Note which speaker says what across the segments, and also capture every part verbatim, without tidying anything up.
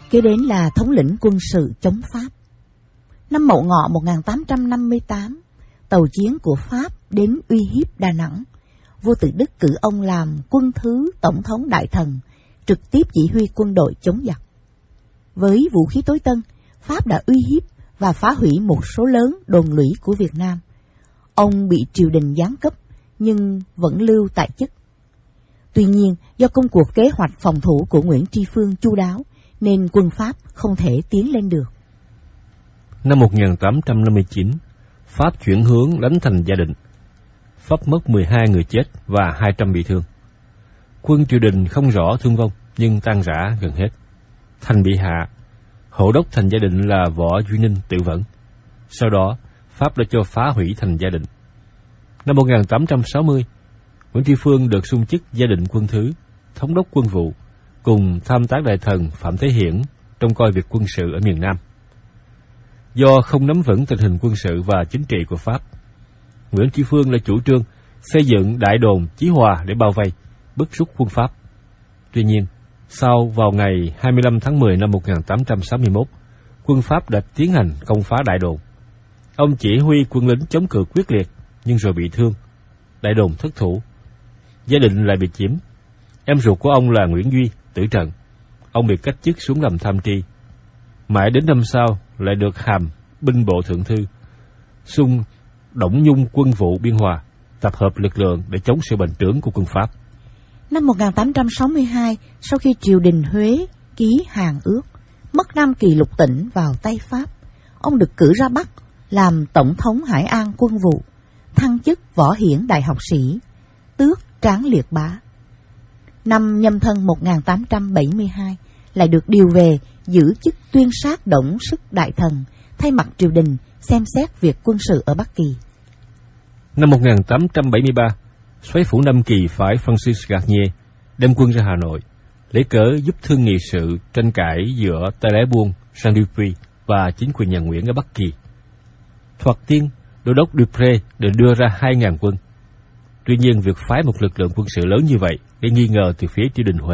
Speaker 1: Kế đến là thống lĩnh quân sự chống Pháp. Năm Mậu Ngọ một nghìn tám trăm năm mươi tám, tàu chiến của Pháp đến uy hiếp Đà Nẵng. Vua Tự Đức cử ông làm quân thứ tổng thống đại thần, trực tiếp chỉ huy quân đội chống giặc. Với vũ khí tối tân, Pháp đã uy hiếp và phá hủy một số lớn đồn lũy của Việt Nam. Ông bị triều đình giáng cấp nhưng vẫn lưu tại chức. Tuy nhiên, do công cuộc kế hoạch phòng thủ của Nguyễn Tri Phương chu đáo nên quân Pháp không thể tiến lên được.
Speaker 2: Năm một nghìn tám trăm năm mươi chín, Pháp chuyển hướng đánh thành Gia Định. Pháp mất mười hai người chết và hai trăm bị thương. Quân triều đình không rõ thương vong nhưng tan rã gần hết. Thành bị hạ. Hộ đốc thành Gia Định là Võ Duy Ninh tự vẫn. Sau đó, Pháp đã cho phá hủy thành Gia Định. Năm một nghìn tám trăm sáu mươi, Nguyễn Tri Phương được xung chức Gia Định quân thứ, thống đốc quân vụ, cùng tham tán đại thần Phạm Thế Hiển trông coi việc quân sự ở miền Nam. Do không nắm vững tình hình quân sự và chính trị của Pháp, Nguyễn Tri Phương lại chủ trương xây dựng đại đồn Chí Hòa để bao vây, bức rút quân Pháp. Tuy nhiên, sau vào ngày hai mươi lăm tháng mười năm một nghìn tám trăm sáu mươi mốt, quân Pháp đã tiến hành công phá đại đồn. Ông chỉ huy quân lính chống cự quyết liệt, nhưng rồi bị thương. Đại đồn thất thủ. Gia Định lại bị chiếm. Em ruột của ông là Nguyễn Duy tử trận. Ông bị cách chức xuống làm tham tri. Mãi đến năm sau lại được hàm binh bộ thượng thư, xung Đổng Nhung quân vụ Biên Hòa, tập hợp lực lượng để chống sự bành trướng của quân Pháp.
Speaker 1: Năm một nghìn tám trăm sáu mươi hai, sau khi triều đình Huế ký Hàn Ước, mất Nam Kỳ lục tỉnh vào tay Pháp, ông được cử ra Bắc làm tổng thống Hải An quân vụ, thăng chức võ hiển đại học sĩ, tước Tráng Liệt Bá. Năm Nhâm Thân một nghìn tám trăm bảy mươi hai, lại được điều về giữ chức tuyên sát đổng sức đại thần, thay mặt triều đình xem xét việc quân sự ở Bắc Kỳ.
Speaker 2: Năm một nghìn tám trăm bảy mươi ba, soái phủ Nam Kỳ phái Francis Garnier đem quân ra Hà Nội, lấy cớ giúp thương nghị sự tranh cãi giữa Talleyrand, Saint-Exupéry và chính quyền nhà Nguyễn ở Bắc Kỳ. Thoạt tiên, đô đốc Dupré định đưa ra hai ngàn quân. Tuy nhiên, việc phái một lực lượng quân sự lớn như vậy gây nghi ngờ từ phía triều đình Huế.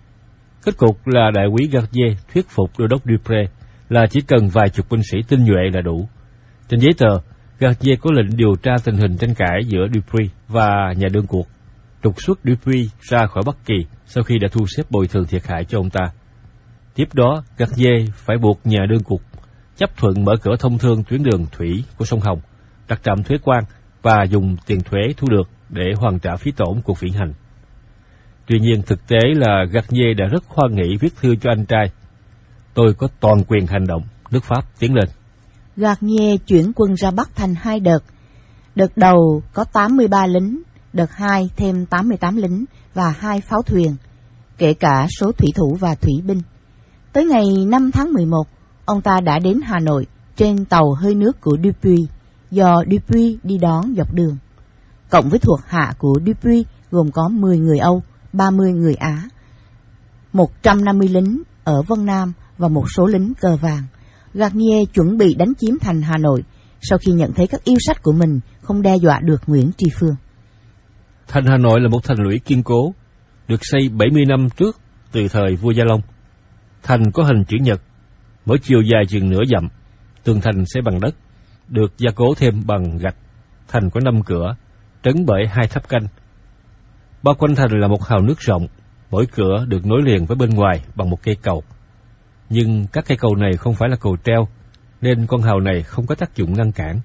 Speaker 2: Kết cục là đại úy Garnier thuyết phục đô đốc Dupré là chỉ cần vài chục binh sĩ tinh nhuệ là đủ. Trên giấy tờ, Garnier có lệnh điều tra tình hình tranh cãi giữa Dupré và nhà đương cuộc, trục xuất Dupré ra khỏi Bắc Kỳ sau khi đã thu xếp bồi thường thiệt hại cho ông ta. Tiếp đó, Garnier phải buộc nhà đương cuộc chấp thuận mở cửa thông thương tuyến đường thủy của sông Hồng, đặt trạm thuế quan và dùng tiền thuế thu được để hoàn trả phí tổn cuộc viễn hành. Tuy nhiên, thực tế là Garnier đã rất hoan hỷ viết thư cho anh trai: "Tôi có toàn quyền hành động, nước Pháp tiến lên."
Speaker 1: Garnier chuyển quân ra Bắc thành hai đợt. Đợt đầu có tám mươi ba lính, đợt hai thêm tám mươi tám lính và hai pháo thuyền, kể cả số thủy thủ và thủy binh. Tới ngày năm tháng mười một, ông ta đã đến Hà Nội trên tàu hơi nước của Dupuy, do Dupuy đi đón dọc đường. Cộng với thuộc hạ của Dupuy gồm có mười người Âu, ba mươi người Á, một trăm năm mươi lính ở Vân Nam và một số lính cờ vàng. Garnier chuẩn bị đánh chiếm thành Hà Nội sau khi nhận thấy các yêu sách của mình không đe dọa được Nguyễn Tri Phương.
Speaker 2: Thành Hà Nội là một thành lũy kiên cố, được xây bảy mươi năm trước từ thời vua Gia Long. Thành có hình chữ nhật, mỗi chiều dài chừng nửa dặm, tường thành xây bằng đất, được gia cố thêm bằng gạch. Thành có năm cửa, trấn bởi hai tháp canh. Bao quanh thành là một hào nước rộng, mỗi cửa được nối liền với bên ngoài bằng một cây cầu. Nhưng các cây cầu này không phải là cầu treo, nên con hào này không có tác dụng ngăn cản.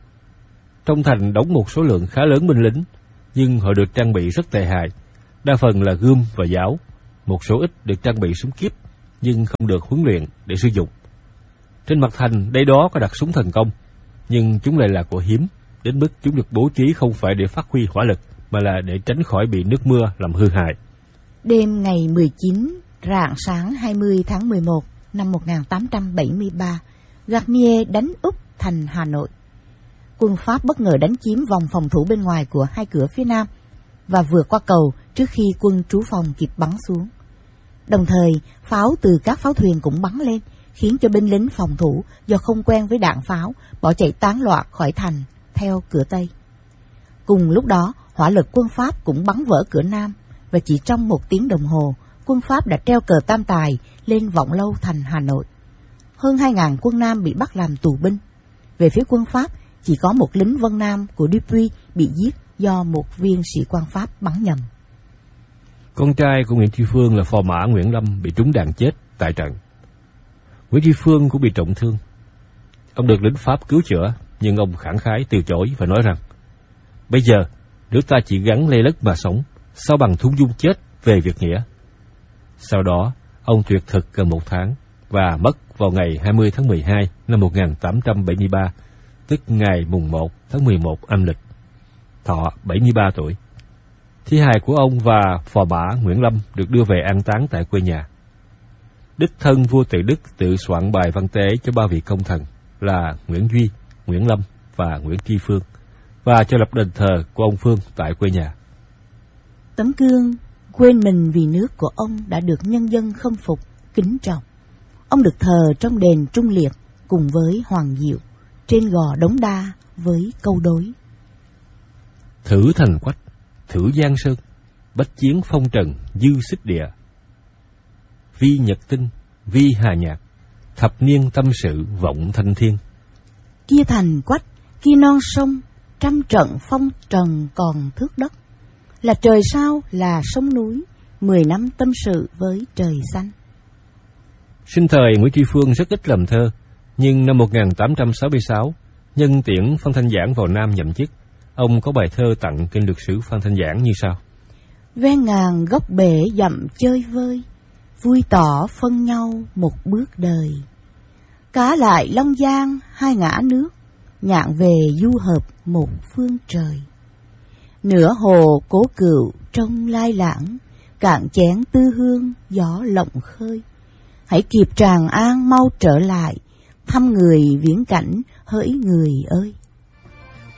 Speaker 2: Trong thành đóng một số lượng khá lớn binh lính, nhưng họ được trang bị rất tệ hại, đa phần là gươm và giáo. Một số ít được trang bị súng kíp, nhưng không được huấn luyện để sử dụng. Trên mặt thành đây đó có đặt súng thần công, nhưng chúng lại là của hiếm, đến mức chúng được bố trí không phải để phát huy hỏa lực, mà là để tránh khỏi bị nước mưa làm hư hại.
Speaker 1: Đêm ngày mười chín, rạng sáng hai mươi tháng mười một năm một nghìn tám trăm bảy mươi ba, Garnier đánh úp thành Hà Nội. Quân Pháp bất ngờ đánh chiếm vòng phòng thủ bên ngoài của hai cửa phía Nam và vượt qua cầu trước khi quân trú phòng kịp bắn xuống. Đồng thời, pháo từ các pháo thuyền cũng bắn lên, khiến cho binh lính phòng thủ do không quen với đạn pháo bỏ chạy tán loạn khỏi thành theo cửa Tây. Cùng lúc đó, hỏa lực quân Pháp cũng bắn vỡ cửa Nam, và chỉ trong một tiếng đồng hồ, quân Pháp đã treo cờ Tam Tài lên Vọng Lâu thành Hà Nội. Hơn hai ngàn quân Nam bị bắt làm tù binh. Về phía quân Pháp, chỉ có một lính Vân Nam của Dupuy bị giết do một viên sĩ quan Pháp bắn nhầm.
Speaker 2: Con trai của Nguyễn Tri Phương là phò mã Nguyễn Lâm bị trúng đạn chết tại trận. Nguyễn Tri Phương cũng bị trọng thương. Ông được lính Pháp cứu chữa, nhưng ông khẳng khái từ chối và nói rằng: bây giờ nước ta chỉ gắn lê lất mà sống, sao bằng thung dung chết về việc nghĩa. Sau đó ông tuyệt thực gần một tháng và mất vào ngày hai mươi tháng mười hai năm một nghìn tám trăm bảy mươi ba, tức ngày mùng một tháng mười một âm lịch, thọ bảy mươi ba tuổi. Thi hài của ông và phò mã Nguyễn Lâm được đưa về an táng tại quê nhà. Đích thân vua Tự Đức tự soạn bài văn tế cho ba vị công thần là Nguyễn Duy, Nguyễn Lâm và Nguyễn Tri Phương, và cho lập đền thờ của ông Phương tại quê nhà.
Speaker 1: Tấm gương quên mình vì nước của ông đã được nhân dân khâm phục, kính trọng. Ông được thờ trong đền Trung Liệt cùng với Hoàng Diệu, trên gò Đống Đa với câu đối:
Speaker 2: thử thành quách, thử giang sơn, bách chiến phong trần dư xích địa. Vi nhật tinh, vi hà nhạc, thập niên tâm sự vọng thanh thiên.
Speaker 1: Kia thành quách, kia non sông, trăm trận phong trần còn thước đất. Là trời sao, là sông núi, mười năm tâm sự với trời xanh.
Speaker 2: Sinh thời Nguyễn Tri Phương rất ít làm thơ, nhưng năm một nghìn tám trăm sáu mươi sáu, nhân tiễn Phan Thanh Giản vào Nam nhậm chức, ông có bài thơ tặng kinh lược sử Phan Thanh Giản như sau:
Speaker 1: ven ngàn góc bể dặm chơi vơi, vui tỏ phân nhau một bước đời. Cá lại Long Giang hai ngã nước, nhạn về du hợp một phương trời. Nửa hồ Cố Cựu trong lai lãng, cạn chén tư hương gió lộng khơi. Hãy kịp Tràng An mau trở lại, thăm người viễn cảnh hỡi người ơi.